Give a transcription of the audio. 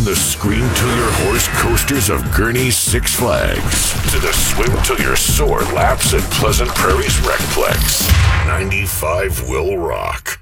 the Scream Till Your Horse coasters of Gurney's Six Flags to the Swim Till You're Sore laps at Pleasant Prairie's Recplex. 95 will rock.